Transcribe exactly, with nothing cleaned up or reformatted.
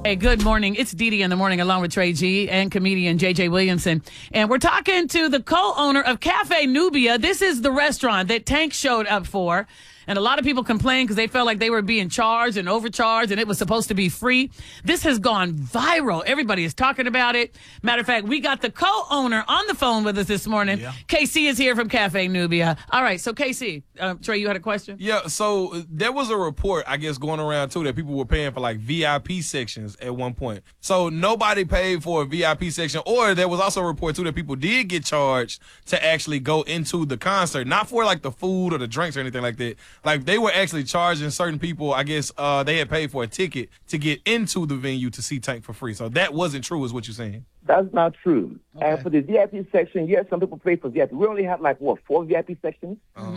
Hey, good morning. It's Dee Dee in the morning along with Trey G and comedian J J Williamson. And we're talking to the co-owner of Cafe Nubia. This is the restaurant that Tank showed up for. And a lot of people complained because they felt like they were being charged and overcharged and it was supposed to be free. This has gone viral. Everybody is talking about it. Matter of fact, we got the co-owner on the phone with us this morning. Yeah. K C is here from Cafe Nubia. All right, so K C, uh, Trey, you had a question? Yeah, so uh, there was a report, I guess, going around, too, that people were paying for, like, V I P sections at one point. So nobody paid for a V I P section, or there was also a report, too, that people did get charged to actually go into the concert, not for, like, the food or the drinks or anything like that. Like, they were actually charging certain people, I guess, uh, they had paid for a ticket to get into the venue to see Tank for free. So that wasn't true, is what you're saying. That's not true. Okay. And for the V I P section, yes, some people pay for V I P. We only have, like, what, four V I P sections? Uh-huh.